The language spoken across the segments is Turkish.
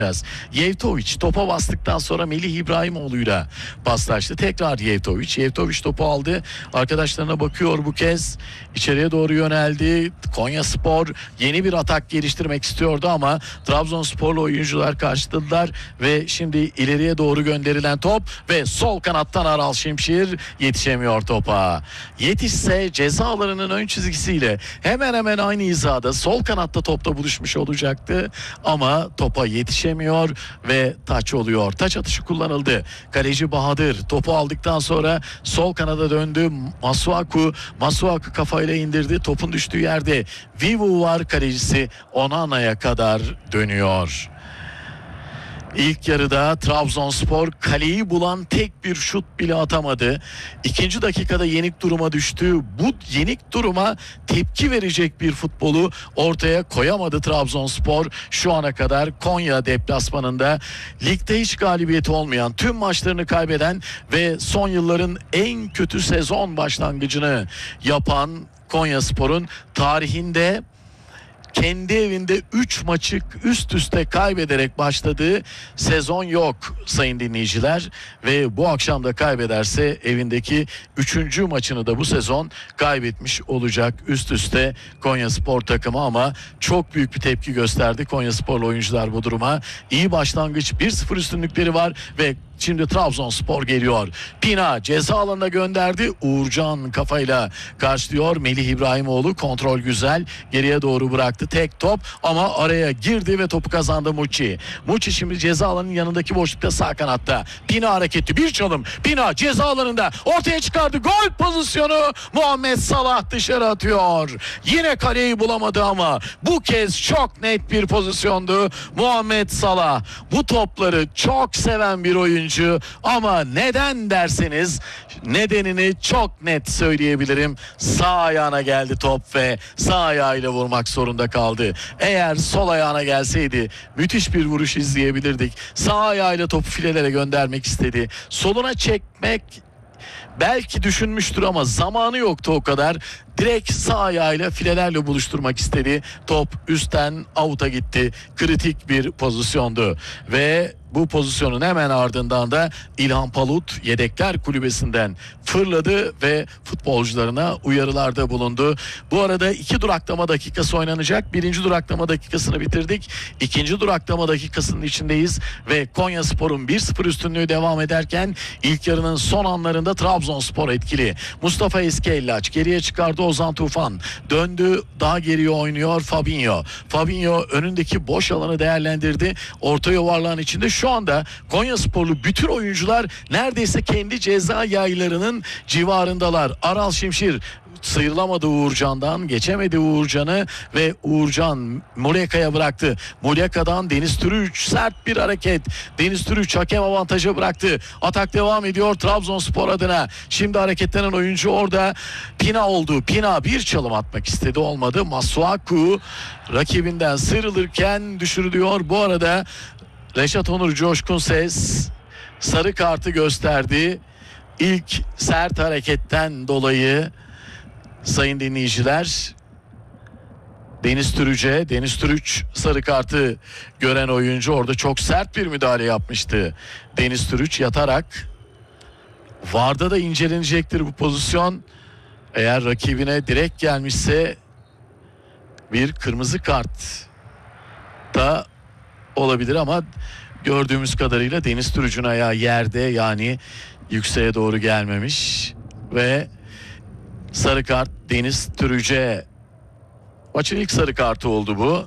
Yevtoviç topa bastıktan sonra Melih İbrahimoğlu'yla paslaştı. Tekrar Yevtoviç. Yevtoviç topu aldı. Arkadaşlarına bakıyor bu kez. İçeriye doğru yöneldi. Konyaspor yeni bir atak geliştirmek istiyordu ama Trabzonsporlu oyuncular karşıladılar ve şimdi ileriye doğru gönderilen top ve sol kanattan Aral Şimşir yetişemiyor topa. Yetişse ceza alanının ön çizgisiyle hemen hemen aynı hizada sol kanatta topta buluşmuş olacaktı ama topa yetişemiyor ve taç oluyor. Taç atışı kullanıldı. Kaleci Bahadır topu aldıktan sonra sol kanada döndü. Masuaku kafayla indirdi. Topun düştüğü yerde Vivu var, kalecisi Onana'ya kadar dönüyor. İlk yarıda Trabzonspor kaleyi bulan tek bir şut bile atamadı. İkinci dakikada yenik duruma düştü. Bu yenik duruma tepki verecek bir futbolu ortaya koyamadı Trabzonspor. Şu ana kadar Konya deplasmanında ligde hiç galibiyeti olmayan, tüm maçlarını kaybeden ve son yılların en kötü sezon başlangıcını yapan Konyaspor'un tarihinde kendi evinde 3 maçı üst üste kaybederek başladığı sezon yok sayın dinleyiciler ve bu akşam da kaybederse evindeki 3. maçını da bu sezon kaybetmiş olacak üst üste Konyaspor takımı ama çok büyük bir tepki gösterdi Konyasporlu oyuncular bu duruma. İyi başlangıç, 1-0 üstünlükleri var ve şimdi Trabzonspor geliyor. Pina ceza alanına gönderdi. Uğurcan kafayla karşılıyor. Melih İbrahimoğlu kontrol güzel. Geriye doğru bıraktı. Tek top ama araya girdi ve topu kazandı Muçi. Muçi şimdi ceza alanının yanındaki boşlukta sağ kanatta. Pina hareketi, bir çalım. Pina ceza alanında ortaya çıkardı. Gol pozisyonu. Muhammed Salah dışarı atıyor. Yine kaleyi bulamadı ama bu kez çok net bir pozisyondu. Muhammed Salah bu topları çok seven bir oyuncu. Ama neden derseniz nedenini çok net söyleyebilirim. Sağ ayağına geldi top ve sağ ayağıyla vurmak zorunda kaldı. Eğer sol ayağına gelseydi müthiş bir vuruş izleyebilirdik. Sağ ayağıyla topu filelere göndermek istedi. Soluna çekmek belki düşünmüştür ama zamanı yoktu o kadar. Direkt sağ ayağıyla filelerle buluşturmak istedi. Top üstten avuta gitti. Kritik bir pozisyondu. Ve bu pozisyonun hemen ardından da İlhan Palut yedekler kulübesinden fırladı ve futbolcularına uyarılarda bulundu. Bu arada 2 duraklama dakikası oynanacak. 1. duraklama dakikasını bitirdik. 2. duraklama dakikasının içindeyiz ve Konyaspor'un 1-0 üstünlüğü devam ederken ilk yarının son anlarında Trabzonspor etkili. Mustafa Eskellaç geriye çıkardı. Ozan Tufan döndü, daha geriye oynuyor Fabinho önündeki boş alanı değerlendirdi. Orta yuvarlağın içinde şu anda Konyasporlu bütün oyuncular neredeyse kendi ceza yaylarının civarındalar. Aral Şimşir sıyrılamadı Uğurcan'dan, geçemedi Uğurcan'ı ve Uğurcan Muleka'ya bıraktı. Muleka'dan Deniz Türüç, sert bir hareket. Deniz Türüç hakem avantajı bıraktı. Atak devam ediyor Trabzonspor adına. Şimdi hareketlenen oyuncu orada Pina oldu. Pina bir çalım atmak istedi, olmadı. Masuaku rakibinden sıyrılırken düşürülüyor. Bu arada Reşat Onur Coşkun Ses sarı kartı gösterdi. İlk sert hareketten dolayı sayın dinleyiciler, Deniz Türüç sarı kartı gören oyuncu orada çok sert bir müdahale yapmıştı. Deniz Türüç yatarak, VAR'da da incelenecektir bu pozisyon. Eğer rakibine direkt gelmişse bir kırmızı kart da olabilir ama gördüğümüz kadarıyla Deniz Türüç'ün ayağı yerde, yani yükseğe doğru gelmemiş ve sarı kart Deniz Türüç'e. Maçın ilk sarı kartı oldu bu.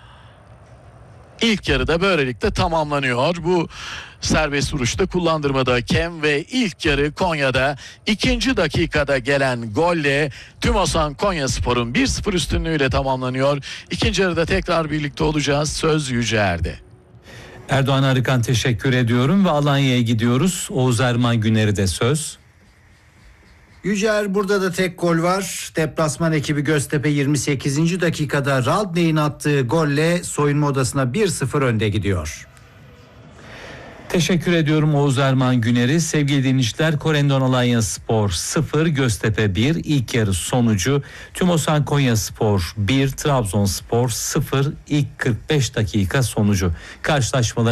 İlk yarıda böylelikle tamamlanıyor. Bu serbest vuruşta kullandırmadı hakem ve ilk yarı Konya'da 2. dakikada gelen golle Tümosan Konyaspor'un 1-0 üstünlüğüyle tamamlanıyor. İkinci yarıda tekrar birlikte olacağız. Söz Yüceer'de. Erdoğan Arıkan teşekkür ediyorum ve Alanya'ya gidiyoruz. Oğuz Erman Güner'i de söz. Yücel, burada da tek gol var. Deplasman ekibi Göztepe 28. dakikada Radney'in attığı golle soyunma odasına 1-0 önde gidiyor. Teşekkür ediyorum Oğuz Erman Güner'i. Sevgili dinleyiciler, Korendon Alanya Spor 0, Göztepe 1 ilk yarı sonucu. Tümosan Konya Spor 1, Trabzonspor 0 ilk 45 dakika sonucu. Karşılaşmalar